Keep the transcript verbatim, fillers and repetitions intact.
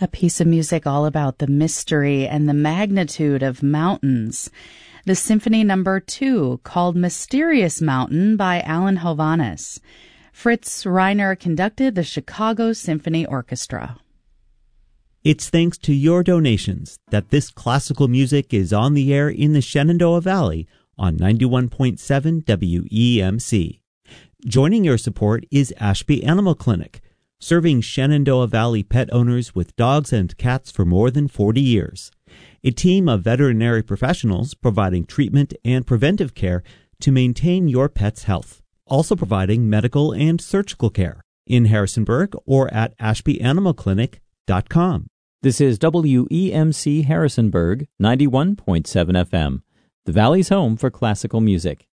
A piece of music all about the mystery and the magnitude of mountains. The Symphony Number Two, called Mysterious Mountain by Alan Hovhaness. Fritz Reiner conducted the Chicago Symphony Orchestra. It's thanks to your donations that this classical music is on the air in the Shenandoah Valley on ninety-one point seven W E M C. Joining your support is Ashby Animal Clinic, serving Shenandoah Valley pet owners with dogs and cats for more than forty years. A team of veterinary professionals providing treatment and preventive care to maintain your pet's health. Also providing medical and surgical care in Harrisonburg or at ashby animal clinic dot com. This is W E M C Harrisonburg, ninety-one point seven F M, the Valley's home for classical music.